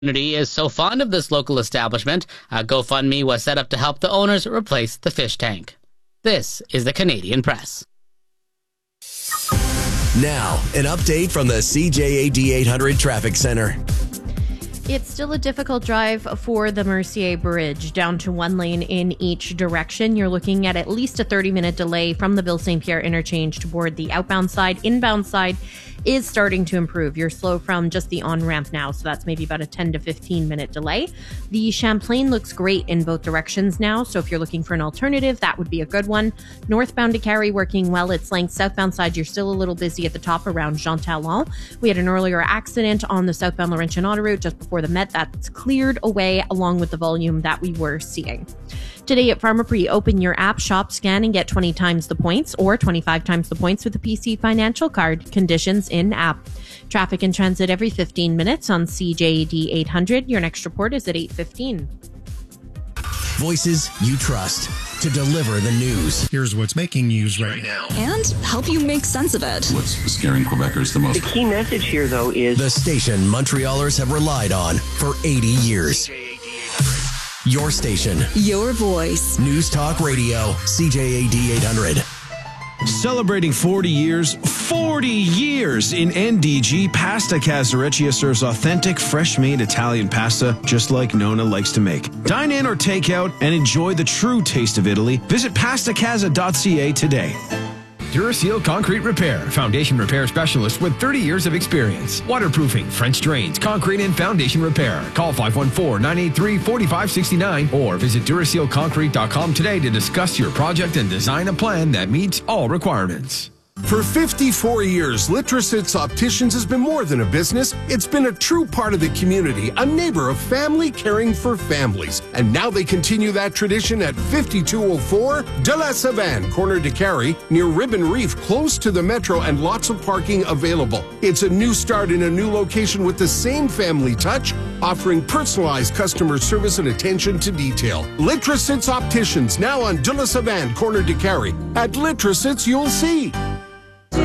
Community is so fond of this local establishment, a GoFundMe was set up to help the owners replace the fish tank. This is the Canadian Press. Now, an update from the CJAD 800 Traffic Center. It's still a difficult drive for the Mercier Bridge, down to one lane in each direction. You're looking at least a 30-minute delay from the Ville St. Pierre interchange to board the outbound side. Inbound side is starting to improve. You're slow from just the on-ramp now, so that's maybe about a 10 to 15-minute delay. The Champlain looks great in both directions now, so if you're looking for an alternative, that would be a good one. Northbound to Carrie working well its length. Southbound side, you're still a little busy at the top around Jean Talon. We had an earlier accident on the southbound Laurentian autoroute just before the Met. That's cleared away along with the volume that we were seeing. Today at Pharmaprix, open your app, shop, scan, and get 20 times the points or 25 times the points with the PC Financial Card. Conditions in app. Traffic and transit every 15 minutes on CJAD 800. Your next report is at 8:15. Voices you trust to deliver the news. Here's what's making news right now. And help you make sense of it. What's scaring Quebecers the most? The key message here, though, is the station Montrealers have relied on for 80 years. Your station. Your voice. News Talk Radio, CJAD 800. Celebrating 40 years in NDG, Pasta Casareccia serves authentic, fresh-made Italian pasta just like Nona likes to make. Dine in or take out and enjoy the true taste of Italy. Visit pastacasa.ca today. Duraseal Concrete Repair, foundation repair specialist with 30 years of experience. Waterproofing, French drains, concrete and foundation repair. Call 514-983-4569 or visit DurasealConcrete.com today to discuss your project and design a plan that meets all requirements. For 54 years, Litrosits Opticians has been more than a business. It's been a true part of the community, a neighbor of family caring for families. And now they continue that tradition at 5204 de la Savane, corner de Carrie, near Ribbon Reef, close to the metro and lots of parking available. It's a new start in a new location with the same family touch, offering personalized customer service and attention to detail. Litrosits Opticians, now on de la Savane, corner de Carrie. At Litrosits, you'll see.